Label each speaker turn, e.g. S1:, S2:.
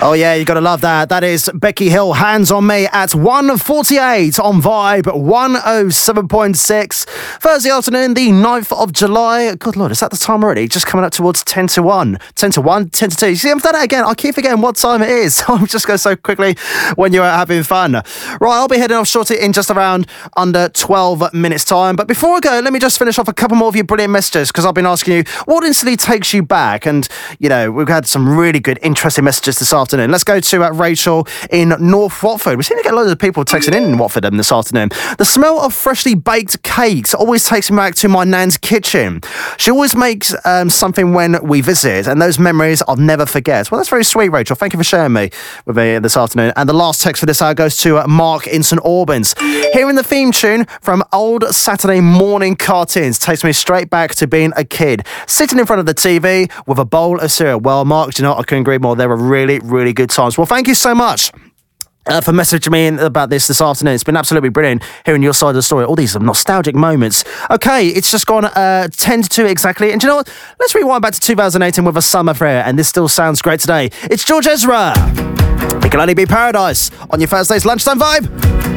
S1: Oh yeah, you gotta love that. That is Becky Hill, Hands on Me at 1:48 on Vibe 107.6. Thursday afternoon, the 9th of July. Good Lord, is that the time already? Just coming up towards 10 to 1. 10 to 1, 10 to 2. You see, I've done it again. I keep forgetting what time it is. I'm just going so quickly when you're having fun. Right, I'll be heading off shortly in just around under 12 minutes time. But before I go, let me just finish off a couple more of your brilliant messages, because I've been asking you what instantly takes you back. And, you know, we've had some really good, interesting messages this afternoon. Let's go to Rachel in North Watford. We seem to get loads of people texting in Watford this afternoon. The smell of freshly baked cakes always takes me back to my nan's kitchen. She always makes something when we visit, and those memories I'll never forget. Well, that's very sweet, Rachel. Thank you for sharing with me this afternoon. And the last text for this hour goes to Mark in St Albans. Hearing the theme tune from old Saturday morning cartoons takes me straight back to being a kid, sitting in front of the TV with a bowl of cereal. Well, Mark, do you know what? I couldn't agree more. They were really, really good times. Well, thank you so much for messaging me in about this afternoon. It's been absolutely brilliant hearing your side of the story. All these nostalgic moments. Okay, it's just gone 10 to 2 exactly. And do you know what? Let's rewind back to 2018 with a summer affair, and this still sounds great today. It's George Ezra. It Can Only Be Paradise on your Thursday's Lunchtime Vibe.